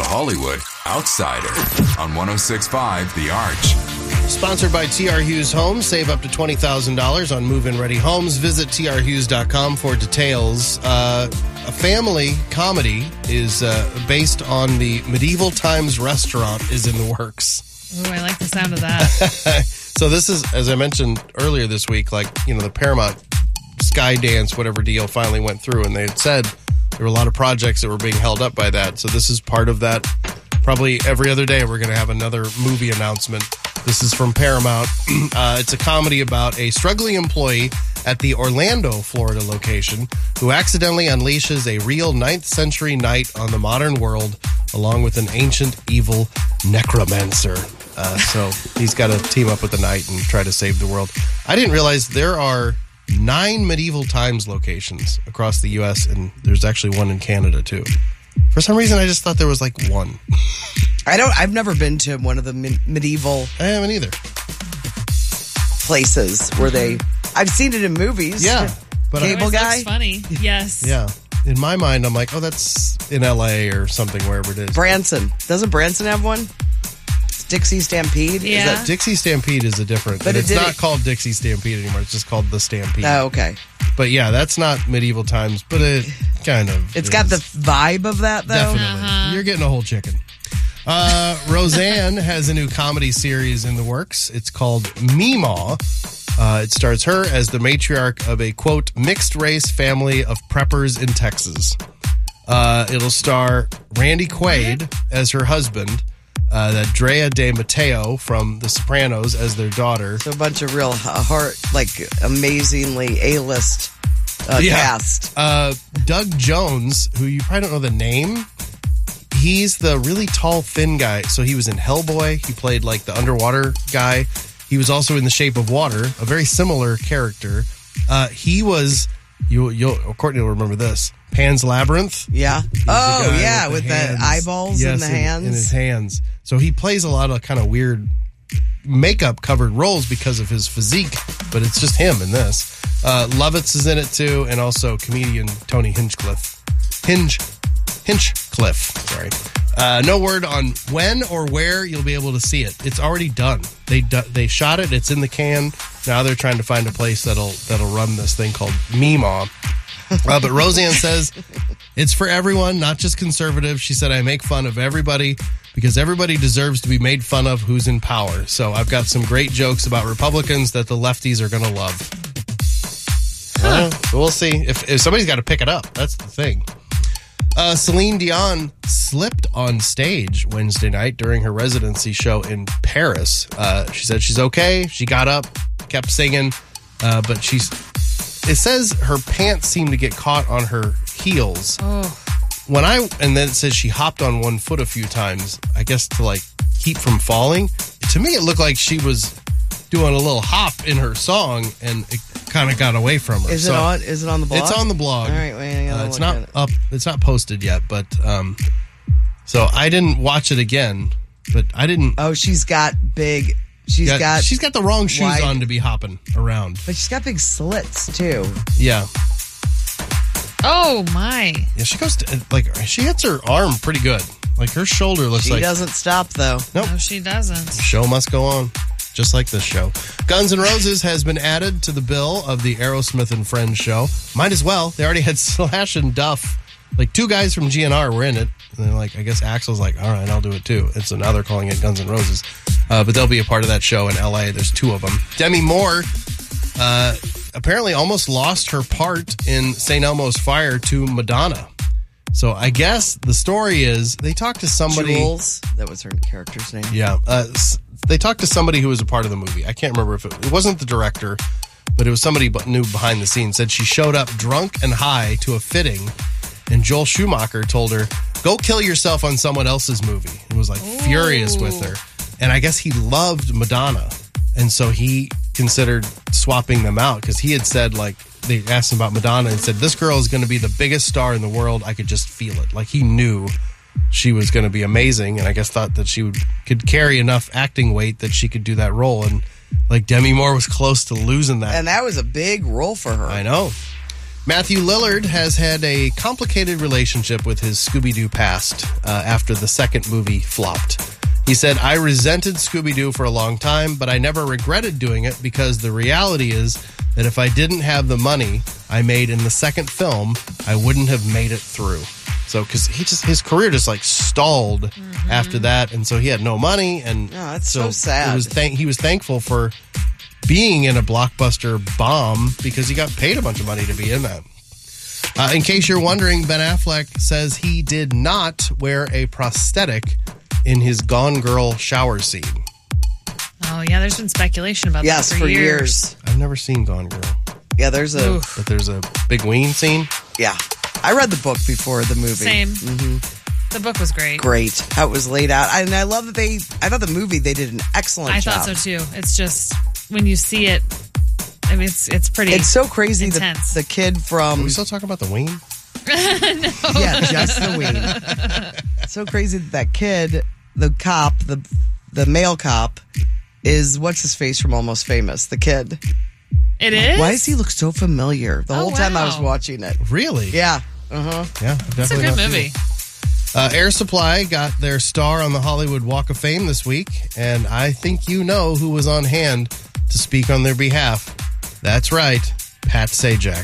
Hollywood Outsider on 106.5 The Arch. Sponsored by TR Hughes Homes. Save up to $20,000 on move-in ready homes. Visit trhughes.com for details. A family comedy is based on the Medieval Times restaurant is in the works. Ooh, I like the sound of that. So this is, as I mentioned earlier this week, the Paramount Skydance, whatever deal finally went through, and they had said there were a lot of projects that were being held up by that. So this is part of that. Probably every other day we're going to have another movie announcement. This is from Paramount. It's a comedy about a struggling employee at the Orlando, Florida location who accidentally unleashes a real 9th century knight on the modern world along with an ancient evil necromancer. So he's got to team up with the knight and try to save the world. I didn't realize there are 9 medieval times locations across the U.S., and there's actually one in Canada, too. For some reason, I just thought there was one. I've never been to one of the medieval... I haven't either. ...places where I've seen it in movies. Yeah. But Cable Guy? That's funny. Yes. Yeah. In my mind, I'm like, oh, that's in L.A. or something, wherever it is. Branson. Doesn't Branson have one? Dixie Stampede? Yeah. Dixie Stampede is a different... But it's not called Dixie Stampede anymore. It's just called The Stampede. Oh, okay. But yeah, that's not medieval times, but it kind of It's got the vibe of that, though? Definitely. You're getting a whole chicken. Roseanne has a new comedy series in the works. It's called Meemaw. It stars her as the matriarch of a, quote, mixed-race family of preppers in Texas. It'll star Randy Quaid as her husband, Drea De Matteo from The Sopranos as their daughter. So a bunch of real amazingly A-list cast. Doug Jones, who you probably don't know the name. He's the really tall, thin guy. So he was in Hellboy. He played the underwater guy. He was also in The Shape of Water, a very similar character. He was, Courtney will remember this, Pan's Labyrinth. Yeah. Oh, yeah, with the eyeballs in the hands. In his hands. So he plays a lot of kind of weird makeup-covered roles because of his physique, but it's just him in this. Lovitz is in it, too, and also comedian Tony Hinchcliffe. Hinchcliffe, sorry. No word on when or where you'll be able to see it. It's already done. They shot it. It's in the can. Now they're trying to find a place that'll run this thing called Meemaw. But Roseanne says it's for everyone, not just conservatives. She said, I make fun of everybody because everybody deserves to be made fun of who's in power. So I've got some great jokes about Republicans that the lefties are going to love. So we'll see. If somebody's got to pick it up, that's the thing. Celine Dion slipped on stage Wednesday night during her residency show in Paris. She said she's okay. She got up, kept singing, but it says her pants seemed to get caught on her heels. Oh. And then it says she hopped on one foot a few times, I guess to keep from falling. To me, it looked like she was doing a little hop in her song, and it kind of got away from her. Is it on the blog? It's on the blog. All right, wait, it's not up. It's not posted yet, but so I didn't watch it again. But I didn't. Oh, she's got big. She's got the wrong shoes on to be hopping around. But she's got big slits too. Yeah. Oh my. Yeah, she goes to, she hits her arm pretty good. Her shoulder looks She doesn't stop though. Nope. No, she doesn't. The show must go on. Just like this show. Guns N' Roses has been added to the bill of the Aerosmith and Friends show. Might as well. They already had Slash and Duff. 2 guys from GNR were in it. And they're I guess Axl's all right, I'll do it too. And so now they're calling it Guns N' Roses. But they'll be a part of that show in L.A. There's 2 of them. Demi Moore apparently almost lost her part in St. Elmo's Fire to Madonna. So I guess the story is they talked to somebody... Jules, that was her character's name. Yeah. They talked to somebody who was a part of the movie. I can't remember if it wasn't the director, but it was somebody new behind the scenes. Said she showed up drunk and high to a fitting, and Joel Schumacher told her, go kill yourself on someone else's movie. And was furious with her. And I guess he loved Madonna. And so he considered swapping them out because he had said, they asked him about Madonna and said, this girl is going to be the biggest star in the world. I could just feel it. He knew she was going to be amazing, and I guess thought that she could carry enough acting weight that she could do that role. And Demi Moore was close to losing that. And that was a big role for her. I know. Matthew Lillard has had a complicated relationship with his Scooby-Doo past after the second movie flopped. He said, I resented Scooby-Doo for a long time, but I never regretted doing it because the reality is that if I didn't have the money I made in the second film, I wouldn't have made it through. So, because his career just like stalled after that, and so he had no money, and that's so sad. He was thankful for being in a blockbuster bomb because he got paid a bunch of money to be in that. In case you're wondering, Ben Affleck says he did not wear a prosthetic in his Gone Girl shower scene. Oh, yeah, there's been speculation about that for years. I've never seen Gone Girl. Yeah, there's a big ween scene. Yeah. I read the book before the movie. Same. The book was great. Great. How it was laid out. And I love that I thought the movie, they did an excellent job. I thought so too. It's just, when you see it, I mean, it's pretty It's so crazy intense. The kid from... Are we still talking about the ween? No. Yeah, just the ween. So crazy that kid, the cop, the male cop, is what's his face from Almost Famous, the kid. It is? Why does he look so familiar the whole time I was watching it? Really? Yeah. Yeah, It's a good movie. Air Supply got their star on the Hollywood Walk of Fame this week, and I think you know who was on hand to speak on their behalf. That's right, Pat Sajak.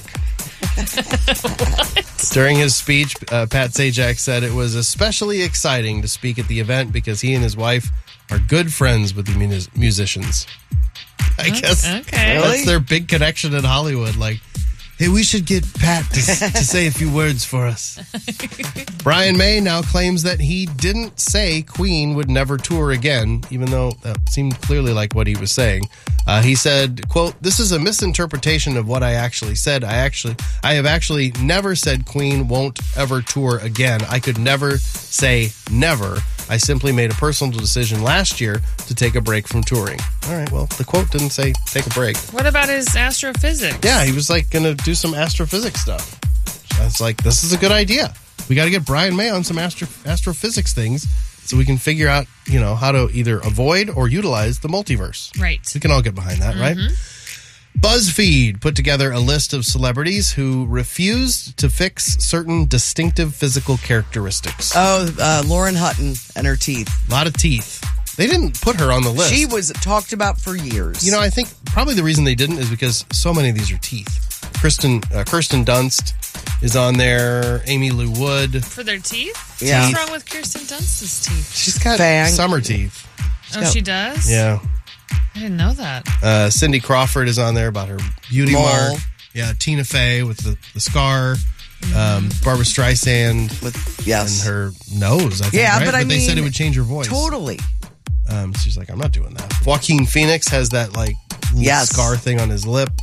During his speech, Pat Sajak said it was especially exciting to speak at the event because he and his wife are good friends with the musicians. I guess that's their big connection in Hollywood. Like, hey, we should get Pat to say a few words for us. Brian May now claims that he didn't say Queen would never tour again, even though that seemed clearly like what he was saying. He said, quote, this is a misinterpretation of what I actually said. I have actually never said Queen won't ever tour again. I could never say never. I simply made a personal decision last year to take a break from touring. All right, well, the quote didn't say take a break. What about his astrophysics? Yeah, he was like going to do some astrophysics stuff. I was like, this is a good idea. We got to get Brian May on some astrophysics things so we can figure out, how to either avoid or utilize the multiverse. Right. We can all get behind that, right? BuzzFeed put together a list of celebrities who refused to fix certain distinctive physical characteristics. Oh, Lauren Hutton and her teeth. A lot of teeth. They didn't put her on the list. She was talked about for years. I think probably the reason they didn't is because so many of these are teeth. Kirsten Dunst is on there. Amy Lou Wood. For their teeth? Yeah. What's wrong with Kirsten Dunst's teeth? She's got summer teeth. She does? Yeah. I didn't know that. Cindy Crawford is on there about her beauty mark. Yeah, Tina Fey with the scar. Barbara Streisand and her nose, I think, right? but I mean, they said it would change her voice. Totally. She's like, I'm not doing that. Joaquin Phoenix has that scar thing on his lip.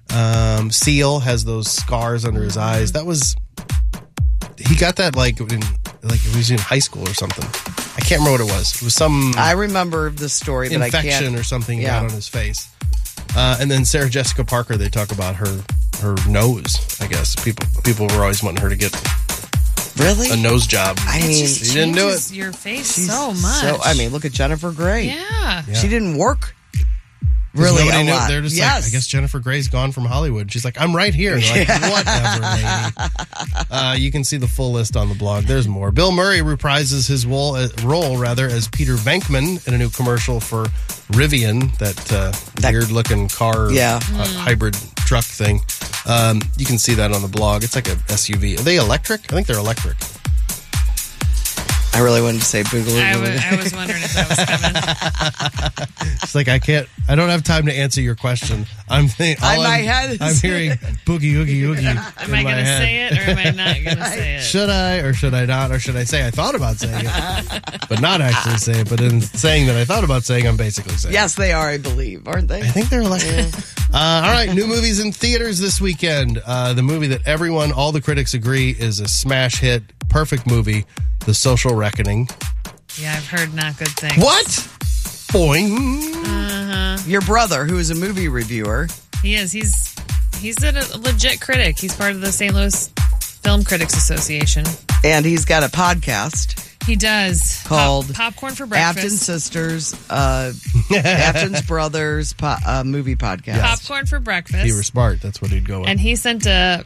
Seal has those scars under his eyes. He got that when he was in high school or something. I can't remember what it was. It was some... I remember the story, but I can't... infection or something he got on his face. And then Sarah Jessica Parker, they talk about her nose, I guess. People were always wanting her to get a nose job. I mean, she didn't do it. Your face so much. Look at Jennifer Grey. Yeah. She didn't work really a lot. They're just like, I guess Jennifer Grey's gone from Hollywood. She's like, I'm right here. And they're like, whatever, lady. You can see the full list on the blog. There's more. Bill Murray reprises his role as Peter Venkman in a new commercial for Rivian, that weird-looking car hybrid truck thing. You can see that on the blog. It's like a SUV. Are they electric? I think they're electric. I really wanted to say Boogaloo. I was wondering if that was coming. It's like, I don't have time to answer your question. I'm hearing boogie, oogie, oogie. Am I going to say it or am I not going to say it? Should I or should I not? Or should I say I thought about saying it, but not actually say it? But in saying that I thought about saying, I'm basically saying yes, they are, I believe, aren't they? I think they're electric. All right, new movies in theaters this weekend. The movie that all the critics agree is a smash hit, perfect movie, The Social Reckoning. Yeah, I've heard not good things. What? Boing. Your brother, who is a movie reviewer. He is. He's a legit critic. He's part of the St. Louis Film Critics Association. And he's got a podcast. He does. Called Popcorn for Breakfast. Afton Sisters, Afton's Brothers movie podcast. Popcorn for Breakfast. If he were smart, that's what he'd go with. And he sent a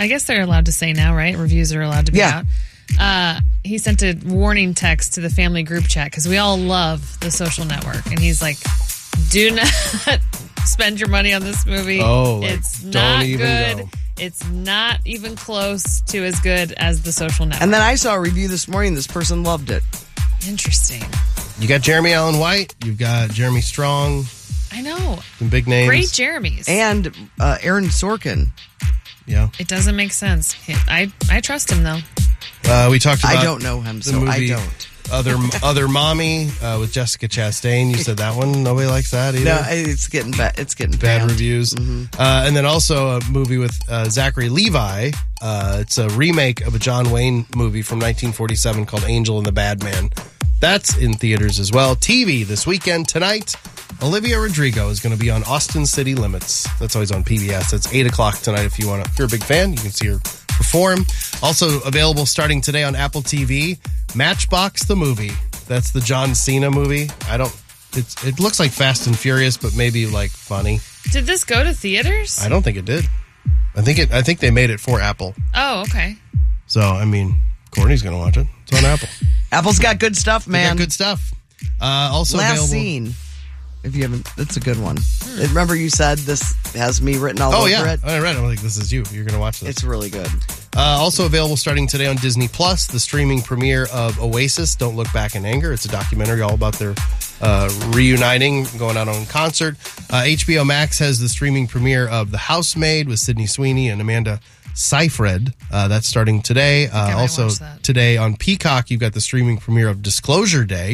I guess they're allowed to say now, right? Reviews are allowed to be out. He sent a warning text to the family group chat because we all love The Social Network. And he's like, do not spend your money on this movie. It's not even good. Go. It's not even close to as good as The Social Network. And then I saw a review this morning. This person loved it. Interesting. You got Jeremy Allen White. You've got Jeremy Strong. I know. Some big names. Great Jeremys. And Aaron Sorkin. Yeah. It doesn't make sense. I trust him, though. We talked about I don't know him, so I don't. Other Mommy with Jessica Chastain. You said that one. Nobody likes that either. No, it's getting bad. It's getting bad banned. reviews. And then also a movie with Zachary Levi. It's a remake of a John Wayne movie from 1947 called Angel and the Bad Man. That's in theaters as well. TV this weekend tonight. Olivia Rodrigo is going to be on Austin City Limits. That's always on PBS. That's 8 o'clock tonight. If you're a big fan, you can see her perform. Also available starting today on Apple TV. Matchbox the movie. That's the John Cena movie. It looks like Fast and Furious, but maybe like funny. Did this go to theaters? I don't think it did. I think they made it for Apple. Oh, okay. So I mean, Courtney's going to watch it. It's on Apple. Apple's got good stuff, man. They got good stuff. Also Last available. Scene. If you haven't, that's a good one. Remember you said this has me written all over it? I read it. I'm like, this is you. You're going to watch this. It's really good. Also available starting today on Disney Plus, the streaming premiere of Oasis, Don't Look Back in Anger. It's a documentary all about their reuniting, going out on concert. HBO Max has the streaming premiere of The Housemaid with Sydney Sweeney and Amanda Seyfried. That's starting today. Also today on Peacock, you've got the streaming premiere of Disclosure Day.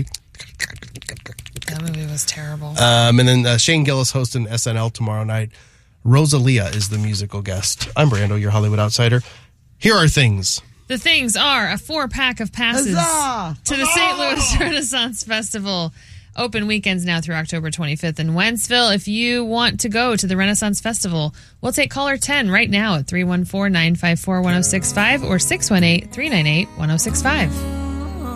That movie was terrible. And then Shane Gillis hosting SNL tomorrow night. Rosalia is the musical guest. I'm Brando, your Hollywood outsider. Here are things. The things are a 4-pack of passes Huzzah! to the St. Louis Renaissance Festival. Open weekends now through October 25th in Wentzville. If you want to go to the Renaissance Festival, we'll take caller 10 right now at 314-954-1065 or 618-398-1065.